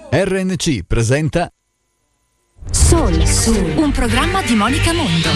RNC presenta Soul, un programma di Monica Mondo.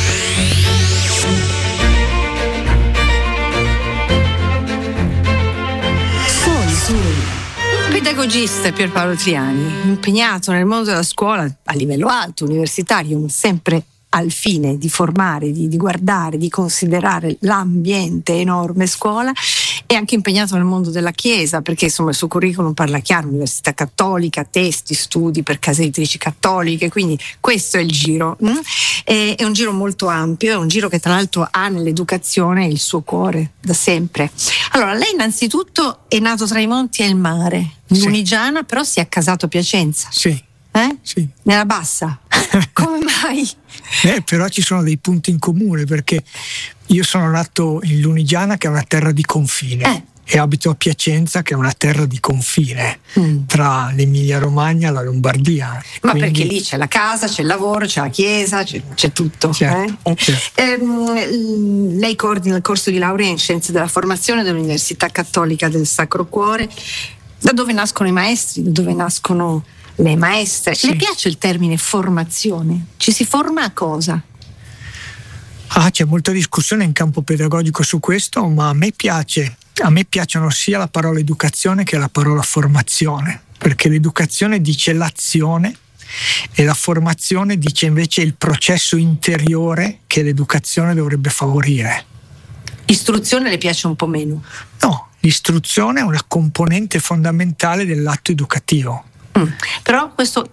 Soul. Pedagogista Pierpaolo Triani, impegnato nel mondo della scuola a livello alto, universitario, ma sempre al fine di formare, di guardare, di considerare l'ambiente enorme scuola, e anche impegnato nel mondo della Chiesa, perché insomma il suo curriculum parla chiaro: Università Cattolica, testi, studi per case editrici cattoliche, quindi questo è il giro. È un giro molto ampio, è un giro che tra l'altro ha nell'educazione il suo cuore da sempre. Allora, lei innanzitutto è nato tra i monti e il mare, in Lunigiana, però si è accasato a Piacenza. Sì. Sì. Nella bassa. Come mai? Però ci sono dei punti in comune, perché io sono nato in Lunigiana, che è una terra di confine, e abito a Piacenza, che è una terra di confine tra l'Emilia Romagna e la Lombardia. Ma quindi... perché lì c'è la casa, c'è il lavoro, c'è la chiesa, c'è tutto. Certo. Lei coordina il corso di laurea in scienze della formazione dell'Università Cattolica del Sacro Cuore. Da dove nascono i maestri? Da dove nascono le maestre? Le piace il termine formazione? Ci si forma a cosa? C'è molta discussione in campo pedagogico su questo, ma a me piacciono sia la parola educazione che la parola formazione, perché l'educazione dice l'azione e la formazione dice invece il processo interiore che l'educazione dovrebbe favorire. Istruzione le piace un po' meno? No, l'istruzione è una componente fondamentale dell'atto educativo. Però questo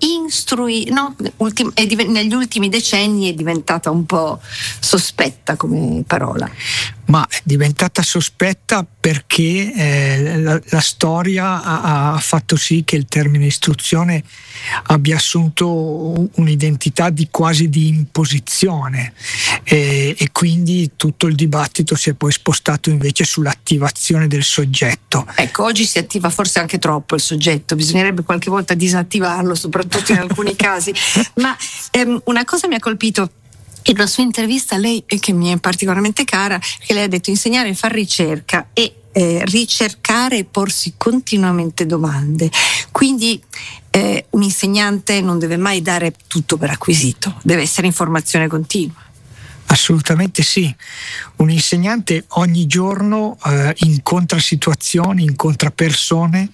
negli ultimi decenni è diventata un po' sospetta come parola. Ma è diventata sospetta perché la storia ha fatto sì che il termine istruzione abbia assunto un'identità quasi di imposizione, e quindi tutto il dibattito si è poi spostato invece sull'attivazione del soggetto. Ecco, oggi si attiva forse anche troppo il soggetto, bisognerebbe qualche volta disattivarlo, soprattutto in alcuni casi. Ma una cosa mi ha colpito in una sua intervista a lei, che mi è particolarmente cara, che lei ha detto: insegnare e far ricerca e ricercare e porsi continuamente domande. Quindi un insegnante non deve mai dare tutto per acquisito, deve essere in formazione continua. Assolutamente sì. Un insegnante ogni giorno incontra situazioni, incontra persone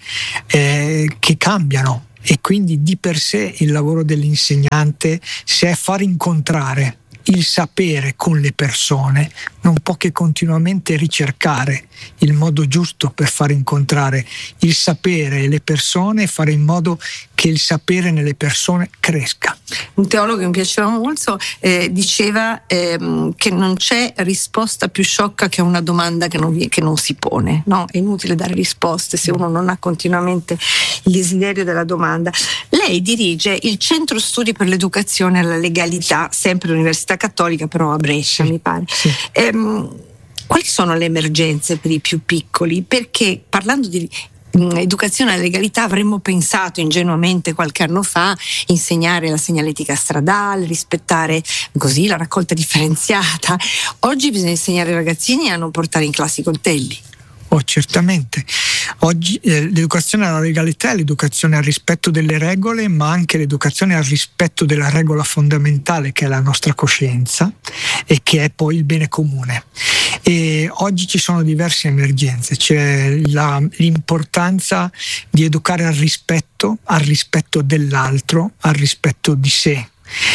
che cambiano, e quindi di per sé il lavoro dell'insegnante, se è far incontrare il sapere con le persone, non può che continuamente ricercare il modo giusto per far incontrare il sapere e le persone e fare in modo che il sapere nelle persone cresca. Un teologo che mi piaceva molto diceva che non c'è risposta più sciocca che una domanda che non si pone, no? È inutile dare risposte se uno non ha continuamente il desiderio della domanda. Lei dirige il Centro Studi per l'Educazione alla Legalità, sempre all'Università Cattolica, però a Brescia, mi pare. Sì. Quali sono le emergenze per i più piccoli? Perché parlando di educazione alla legalità avremmo pensato ingenuamente qualche anno fa insegnare la segnaletica stradale, rispettare così la raccolta differenziata. Oggi bisogna insegnare ai ragazzini a non portare in classe i coltelli. Certamente. Oggi l'educazione alla legalità è l'educazione al rispetto delle regole, ma anche l'educazione al rispetto della regola fondamentale, che è la nostra coscienza e che è poi il bene comune. E oggi ci sono diverse emergenze. C'è l'importanza di educare al rispetto dell'altro, al rispetto di sé.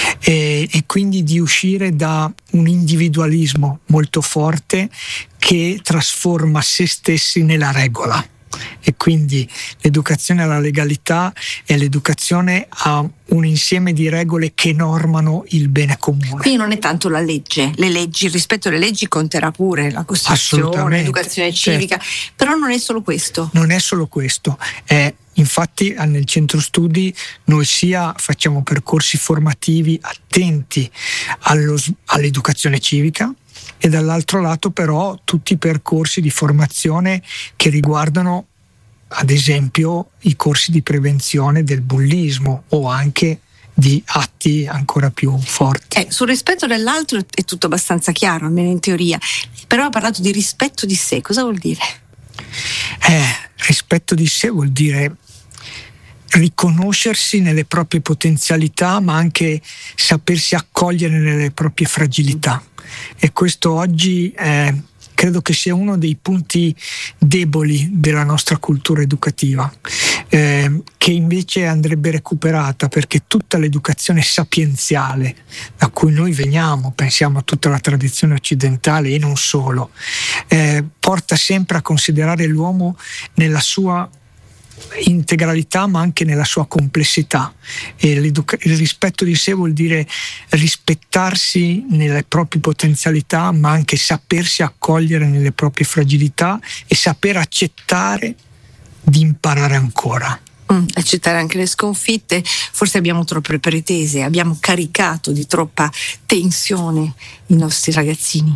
E quindi di uscire da un individualismo molto forte che trasforma se stessi nella regola. E quindi l'educazione alla legalità è l'educazione a un insieme di regole che normano il bene comune. Quindi non è tanto la legge, le leggi, il rispetto alle leggi conterà pure, la Costituzione, l'educazione civica, certo. Però non è solo questo. Non è solo questo. Infatti nel centro studi noi sia facciamo percorsi formativi attenti all'educazione civica, e dall'altro lato però tutti i percorsi di formazione che riguardano ad esempio i corsi di prevenzione del bullismo o anche di atti ancora più forti. Sul rispetto dell'altro è tutto abbastanza chiaro, almeno in teoria, però ha parlato di rispetto di sé. Cosa vuol dire? Rispetto di sé vuol dire riconoscersi nelle proprie potenzialità, ma anche sapersi accogliere nelle proprie fragilità. E questo oggi credo che sia uno dei punti deboli della nostra cultura educativa, che invece andrebbe recuperata, perché tutta l'educazione sapienziale da cui noi veniamo, pensiamo a tutta la tradizione occidentale e non solo, porta sempre a considerare l'uomo nella sua integralità, ma anche nella sua complessità. E il rispetto di sé vuol dire rispettarsi nelle proprie potenzialità, ma anche sapersi accogliere nelle proprie fragilità e saper accettare di imparare ancora. Accettare anche le sconfitte. Forse abbiamo troppe pretese, abbiamo caricato di troppa tensione i nostri ragazzini.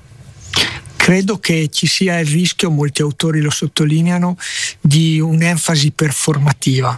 Credo che ci sia il rischio, molti autori lo sottolineano, di un'enfasi performativa.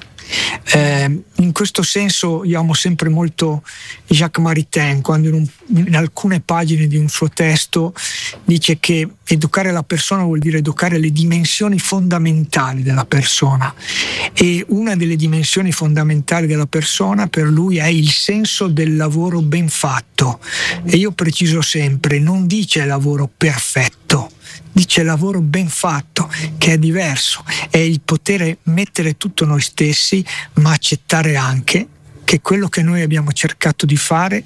In questo senso io amo sempre molto Jacques Maritain, quando in alcune pagine di un suo testo dice che educare la persona vuol dire educare le dimensioni fondamentali della persona, e una delle dimensioni fondamentali della persona per lui è il senso del lavoro ben fatto. E io preciso sempre, non dice lavoro perfetto, dice lavoro ben fatto, che è diverso, è il poter mettere tutto noi stessi, ma accettare anche che quello che noi abbiamo cercato di fare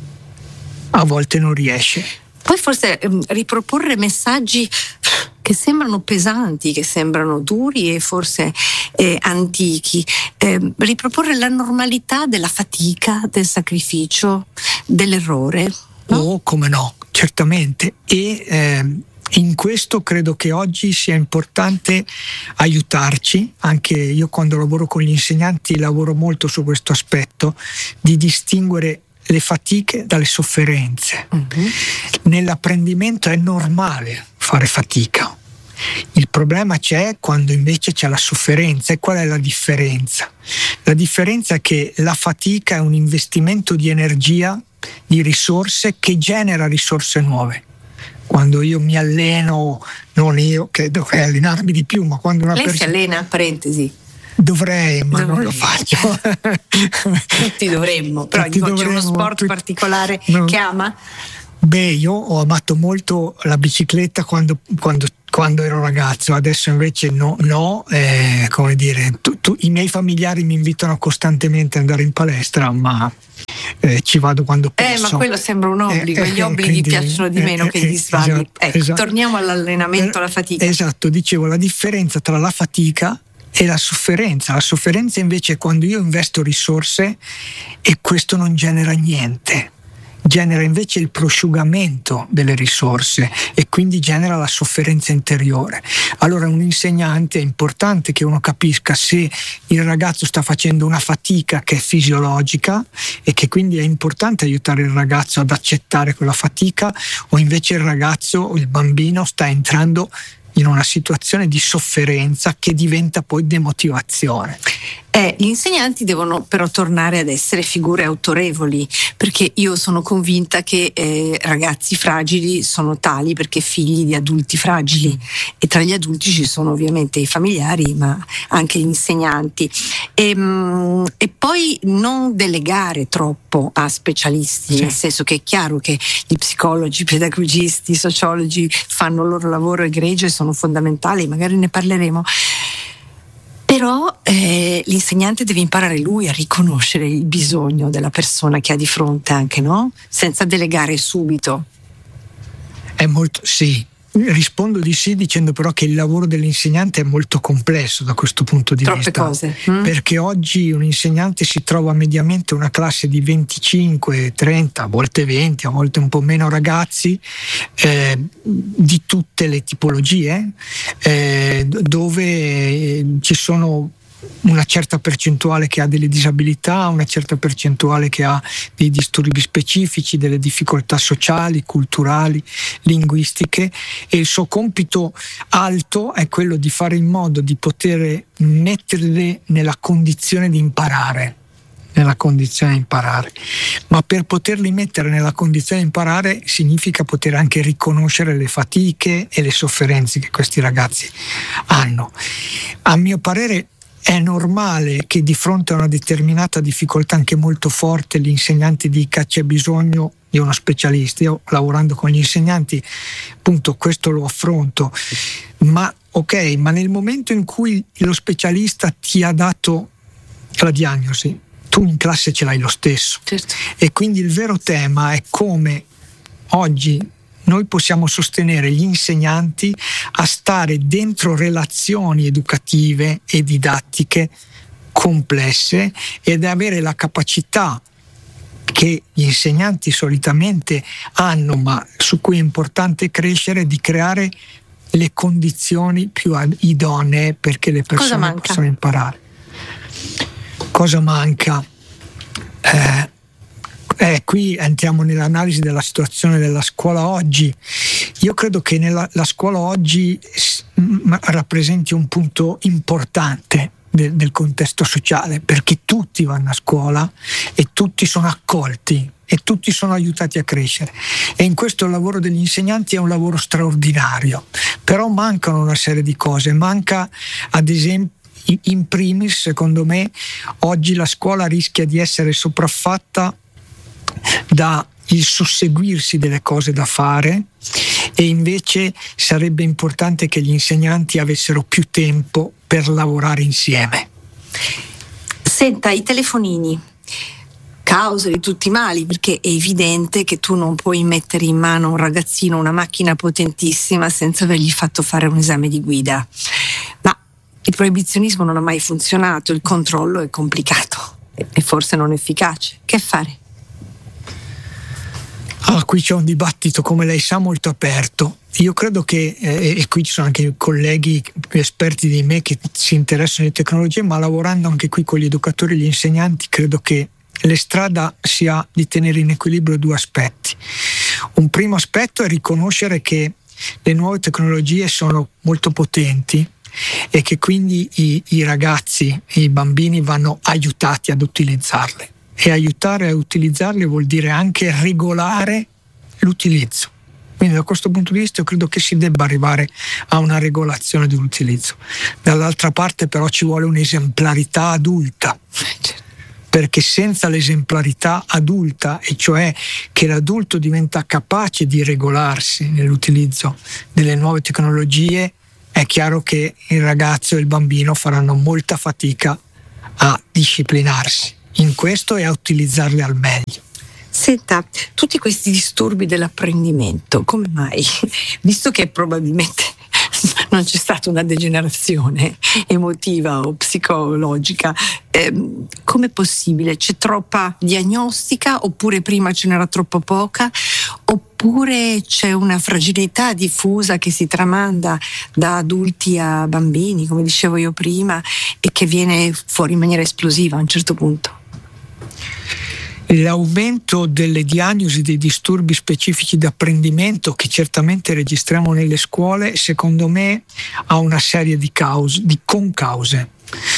a volte non riesce. Poi forse riproporre messaggi che sembrano pesanti, che sembrano duri e forse antichi, riproporre la normalità della fatica, del sacrificio, dell'errore, no? Oh, come no, certamente. E in questo credo che oggi sia importante aiutarci. Anche io, quando lavoro con gli insegnanti, lavoro molto su questo aspetto di distinguere le fatiche dalle sofferenze. Nell'apprendimento è normale fare fatica. Il problema c'è quando invece c'è la sofferenza. E qual è la differenza? La differenza è che la fatica è un investimento di energia, di risorse, che genera risorse nuove. Quando io mi alleno, non io che dovrei allenarmi di più, ma quando una persona... Lei si allena, parentesi? Dovrei, ma non lo faccio. Tutti dovremmo, però c'è uno sport particolare che ama? Beh, io ho amato molto la bicicletta quando ero ragazzo, adesso invece no, come dire, i miei familiari mi invitano costantemente ad andare in palestra, ma ci vado quando posso. Ma quello sembra un obbligo, gli obblighi piacciono di meno che gli sbagli. Esatto. Torniamo all'allenamento, alla fatica. Esatto, dicevo, la differenza tra la fatica e la sofferenza. La sofferenza invece è quando io investo risorse e questo non genera niente. Genera invece il prosciugamento delle risorse e quindi genera la sofferenza interiore. Allora un insegnante è importante che uno capisca se il ragazzo sta facendo una fatica che è fisiologica e che quindi è importante aiutare il ragazzo ad accettare quella fatica, o invece il ragazzo o il bambino sta entrando in una situazione di sofferenza che diventa poi demotivazione. Gli insegnanti devono però tornare ad essere figure autorevoli, perché io sono convinta che ragazzi fragili sono tali perché figli di adulti fragili, e tra gli adulti ci sono ovviamente i familiari, ma anche gli insegnanti, e poi non delegare troppo a specialisti, nel senso che è chiaro che gli psicologi, i pedagogisti, i sociologi fanno il loro lavoro egregio e sono fondamentali, magari ne parleremo. Però l'insegnante deve imparare lui a riconoscere il bisogno della persona che ha di fronte, anche, no? Senza delegare subito. È molto, sì. Rispondo di sì, dicendo però che il lavoro dell'insegnante è molto complesso da questo punto di vista. Troppe cose. Perché oggi un insegnante si trova mediamente una classe di 25, 30, a volte 20, a volte un po' meno ragazzi, di tutte le tipologie, dove ci sono una certa percentuale che ha delle disabilità, una certa percentuale che ha dei disturbi specifici, delle difficoltà sociali, culturali, linguistiche, e il suo compito alto è quello di fare in modo di poter metterle nella condizione di imparare. Ma per poterli mettere nella condizione di imparare significa poter anche riconoscere le fatiche e le sofferenze che questi ragazzi hanno. A mio parere è normale che di fronte a una determinata difficoltà anche molto forte l'insegnante dica c'è bisogno di uno specialista. Io lavorando con gli insegnanti appunto questo lo affronto, ma nel momento in cui lo specialista ti ha dato la diagnosi, tu in classe ce l'hai lo stesso. Certo. E quindi il vero tema è come oggi noi possiamo sostenere gli insegnanti a stare dentro relazioni educative e didattiche complesse ed avere la capacità che gli insegnanti solitamente hanno, ma su cui è importante crescere, di creare le condizioni più idonee perché le persone possano imparare. Cosa manca? Qui entriamo nell'analisi della situazione della scuola oggi. Io credo che la scuola oggi rappresenti un punto importante del contesto sociale, perché tutti vanno a scuola e tutti sono accolti e tutti sono aiutati a crescere, e in questo il lavoro degli insegnanti è un lavoro straordinario, però mancano una serie di cose. Manca ad esempio, in primis, secondo me oggi la scuola rischia di essere sopraffatta da il susseguirsi delle cose da fare, e invece sarebbe importante che gli insegnanti avessero più tempo per lavorare insieme. Senta, i telefonini, causa di tutti i mali, perché è evidente che tu non puoi mettere in mano a un ragazzino una macchina potentissima senza avergli fatto fare un esame di guida. Ma il proibizionismo non ha mai funzionato, il controllo è complicato e forse non efficace. Che fare? Qui c'è un dibattito, come lei sa, molto aperto. Io credo che, e qui ci sono anche colleghi più esperti di me che si interessano di tecnologie, ma lavorando anche qui con gli educatori e gli insegnanti, credo che la strada sia di tenere in equilibrio due aspetti. Un primo aspetto è riconoscere che le nuove tecnologie sono molto potenti e che quindi i ragazzi e i bambini vanno aiutati ad utilizzarle. E aiutare a utilizzarle vuol dire anche regolare l'utilizzo. Quindi da questo punto di vista io credo che si debba arrivare a una regolazione dell'utilizzo. Dall'altra parte però ci vuole un'esemplarità adulta, perché senza l'esemplarità adulta, e cioè che l'adulto diventa capace di regolarsi nell'utilizzo delle nuove tecnologie, è chiaro che il ragazzo e il bambino faranno molta fatica a disciplinarsi in questo e a utilizzarle al meglio. Senta, tutti questi disturbi dell'apprendimento, come mai? Visto che probabilmente non c'è stata una degenerazione emotiva o psicologica, com'è possibile? C'è troppa diagnostica, oppure prima ce n'era troppo poca, oppure c'è una fragilità diffusa che si tramanda da adulti a bambini, come dicevo io prima, e che viene fuori in maniera esplosiva a un certo punto? L'aumento delle diagnosi dei disturbi specifici di apprendimento che certamente registriamo nelle scuole, secondo me ha una serie di cause, di concause.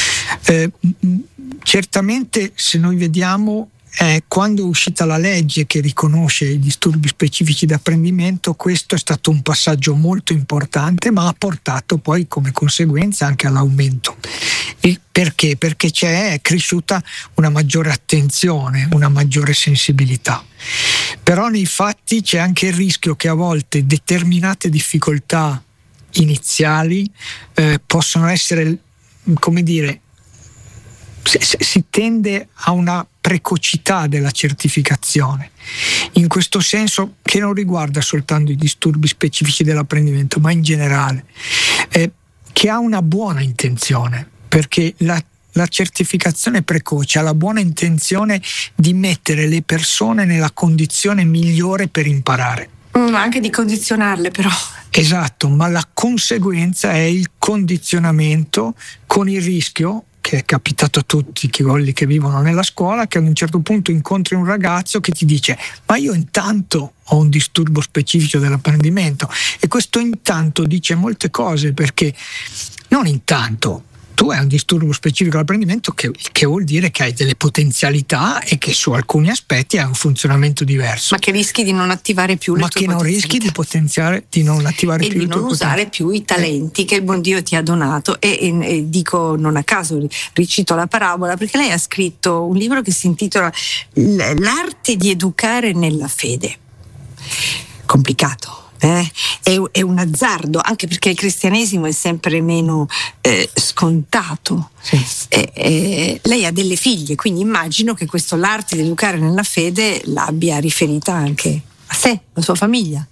Certamente, se noi vediamo, quando è uscita la legge che riconosce i disturbi specifici di apprendimento, questo è stato un passaggio molto importante, ma ha portato poi come conseguenza anche all'aumento. Perché? Perché è cresciuta una maggiore attenzione, una maggiore sensibilità. Però nei fatti c'è anche il rischio che a volte determinate difficoltà iniziali possono essere, come dire, si tende a una precocità della certificazione, in questo senso, che non riguarda soltanto i disturbi specifici dell'apprendimento, ma in generale, che ha una buona intenzione, perché la certificazione precoce ha la buona intenzione di mettere le persone nella condizione migliore per imparare. Anche di condizionarle, però. Esatto, ma la conseguenza è il condizionamento, con il rischio, che è capitato a tutti quelli che vivono nella scuola, che ad un certo punto incontri un ragazzo che ti dice: ma io intanto ho un disturbo specifico dell'apprendimento. E questo intanto dice molte cose, perché non intanto, tu hai un disturbo specifico dell'apprendimento che vuol dire che hai delle potenzialità e che su alcuni aspetti hai un funzionamento diverso. Ma che rischi di non attivare più le tue potenzialità. Ma che non rischi di potenziare, di non attivare più le tue potenzialità. E di non usare più i talenti che il buon Dio ti ha donato. E dico non a caso, ricito la parabola, perché lei ha scritto un libro che si intitola L'arte di educare nella fede. Complicato. È un azzardo, anche perché il cristianesimo è sempre meno scontato. Sì. Lei ha delle figlie, quindi immagino che questo l'arte di educare nella fede l'abbia riferita anche a sé, alla sua famiglia.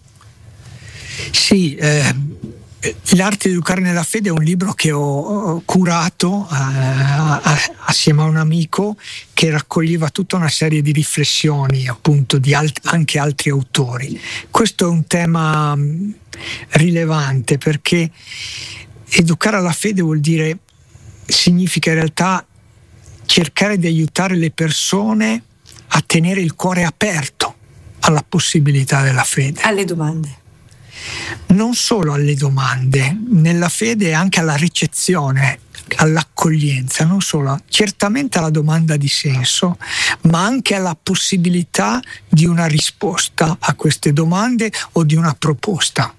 Sì, L'arte di educare nella fede è un libro che ho curato assieme a un amico che raccoglieva tutta una serie di riflessioni appunto di anche altri autori. Questo è un tema rilevante perché educare alla fede significa in realtà cercare di aiutare le persone a tenere il cuore aperto alla possibilità della fede. Alle domande. Non solo alle domande, nella fede anche alla ricezione, all'accoglienza, non solo, certamente alla domanda di senso, ma anche alla possibilità di una risposta a queste domande o di una proposta.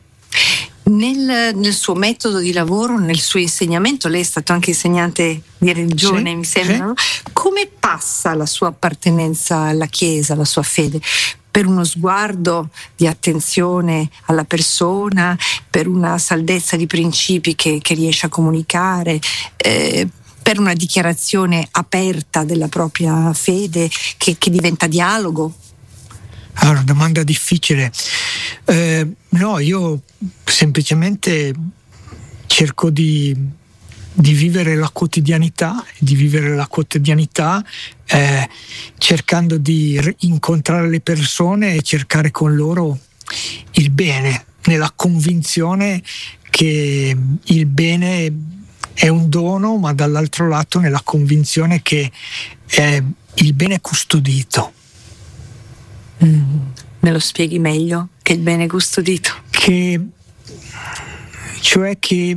Nel suo metodo di lavoro, nel suo insegnamento, lei è stato anche insegnante di religione, sì, mi sembra, sì. No? Come passa la sua appartenenza alla Chiesa, la sua fede? Per uno sguardo di attenzione alla persona, per una saldezza di principi che riesce a comunicare, per una dichiarazione aperta della propria fede che diventa dialogo? Allora, una domanda difficile. No, io semplicemente cerco di vivere la quotidianità, cercando di incontrare le persone e cercare con loro il bene, nella convinzione che il bene è un dono, ma dall'altro lato nella convinzione che il bene è custodito. Me lo spieghi meglio? Che il bene è custodito? Cioè che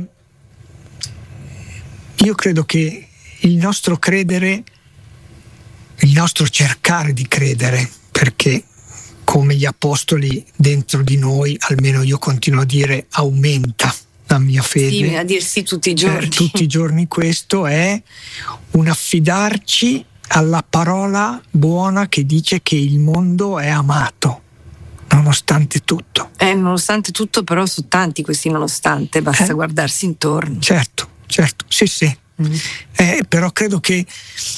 io credo che il nostro credere, il nostro cercare di credere, perché come gli apostoli dentro di noi, almeno io continuo a dire, aumenta la mia fede. Sì, a dirsi tutti i giorni. Tutti i giorni questo è un affidarci alla parola buona che dice che il mondo è amato, nonostante tutto. Nonostante tutto, però sono tanti questi nonostante, basta guardarsi intorno. Certo, sì. Però credo che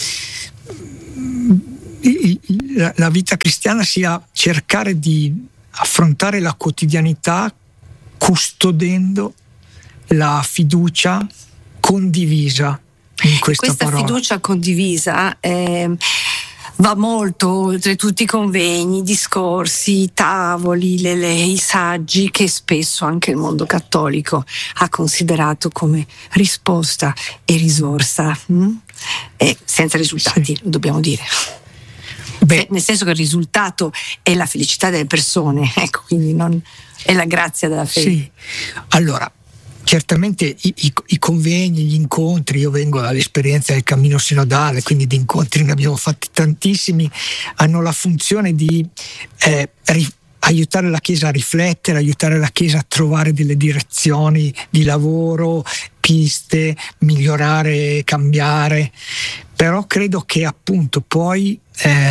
la vita cristiana sia cercare di affrontare la quotidianità custodendo la fiducia condivisa in questa parola. Fiducia condivisa va molto oltre tutti i convegni, i discorsi, i tavoli, i saggi che spesso anche il mondo cattolico ha considerato come risposta e risorsa, e senza risultati, sì. Lo dobbiamo dire. Nel senso che il risultato è la felicità delle persone, ecco, quindi non è la grazia della fede. Sì, allora certamente i convegni, gli incontri, io vengo dall'esperienza del cammino sinodale, quindi di incontri ne abbiamo fatti tantissimi, hanno la funzione di aiutare la Chiesa a riflettere, aiutare la Chiesa a trovare delle direzioni di lavoro, piste, migliorare, cambiare. Però credo che appunto poi,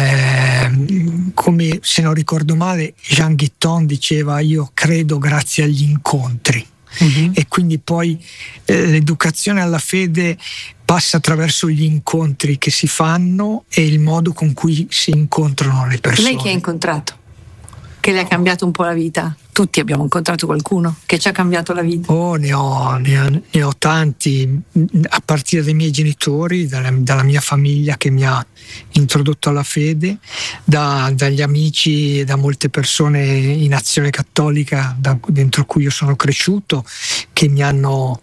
come se non ricordo male, Jean Guitton diceva: io credo grazie agli incontri. E quindi poi l'educazione alla fede passa attraverso gli incontri che si fanno e il modo con cui si incontrano le persone. Lei che ha incontrato? Che le ha cambiato un po' la vita? Tutti abbiamo incontrato qualcuno che ci ha cambiato la vita. Ne ho tanti, a partire dai miei genitori, dalla mia famiglia che mi ha introdotto alla fede, dagli amici, da molte persone in Azione Cattolica dentro cui io sono cresciuto, che mi hanno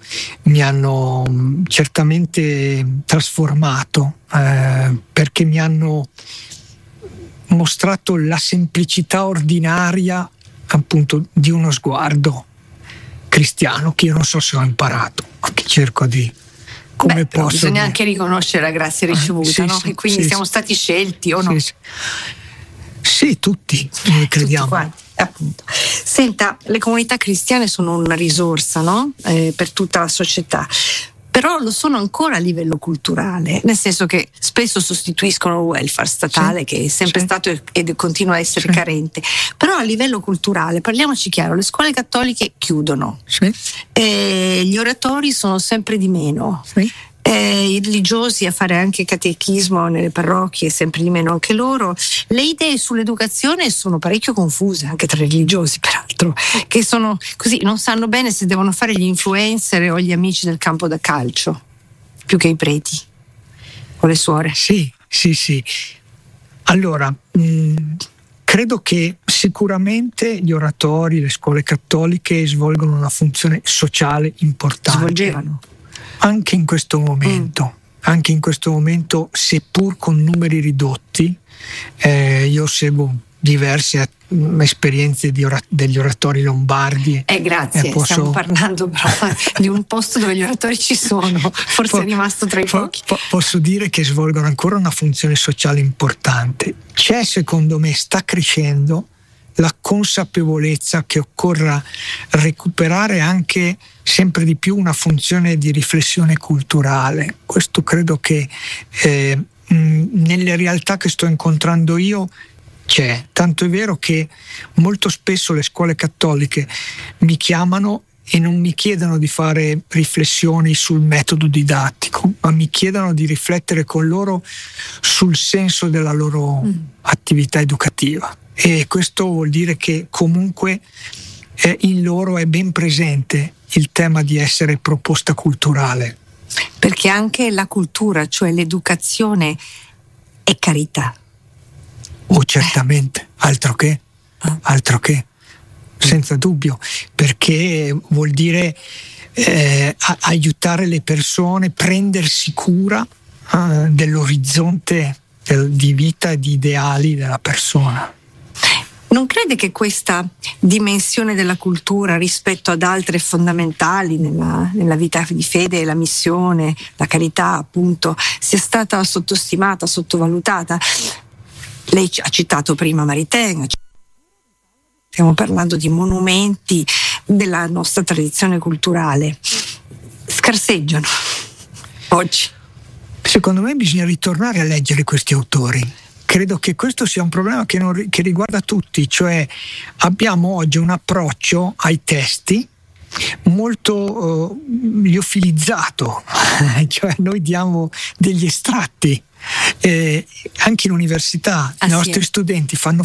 certamente trasformato, perché mi hanno mostrato la semplicità ordinaria appunto di uno sguardo cristiano che io non so se ho imparato, ma che cerco di come posso bisogna dire. anche riconoscere la grazia ricevuta, Sì, no? sì, E quindi sì, siamo sì. stati scelti o no? Sì, tutti crediamo. Tutti quanti, appunto. Senta, le comunità cristiane sono una risorsa, no? Per tutta la società. Però lo sono ancora a livello culturale, nel senso che spesso sostituiscono il welfare statale, Sì, che è sempre sì. stato e continua a essere Sì. carente. Però a livello culturale, parliamoci chiaro, le scuole cattoliche chiudono, Sì, gli oratori sono sempre di meno. sì. I religiosi a fare anche catechismo nelle parrocchie, sempre di meno anche loro. Le idee sull'educazione sono parecchio confuse, anche tra i religiosi peraltro, che sono così, non sanno bene se devono fare gli influencer o gli amici del campo da calcio, più che i preti o le suore. Sì. Allora, credo che sicuramente gli oratori, le scuole cattoliche svolgono una funzione sociale importante. Svolgevano. Anche in questo momento, seppur con numeri ridotti, io seguo diverse esperienze degli oratori lombardi. Grazie, stiamo parlando però di un posto dove gli oratori ci sono, forse è rimasto tra i pochi. Posso dire che svolgono ancora una funzione sociale importante. C'è, secondo me, sta crescendo la consapevolezza che occorra recuperare anche sempre di più una funzione di riflessione culturale. Questo credo che nelle realtà che sto incontrando io c'è, tanto è vero che molto spesso le scuole cattoliche mi chiamano e non mi chiedono di fare riflessioni sul metodo didattico, ma mi chiedono di riflettere con loro sul senso della loro attività educativa. E questo vuol dire che comunque in loro è ben presente il tema di essere proposta culturale. Perché anche la cultura, cioè l'educazione, è carità. Certamente, altro che, senza dubbio, perché vuol dire aiutare le persone, prendersi cura dell'orizzonte di vita e di ideali della persona. Non crede che questa dimensione della cultura rispetto ad altre fondamentali nella vita di fede, la missione, la carità appunto, sia stata sottostimata, sottovalutata? Lei ha citato prima Maritain, stiamo parlando di monumenti della nostra tradizione culturale. Scarseggiano oggi. Secondo me bisogna ritornare a leggere questi autori. Credo che questo sia un problema che riguarda tutti, cioè abbiamo oggi un approccio ai testi molto liofilizzato, cioè noi diamo degli estratti. Anche in università i nostri studenti fanno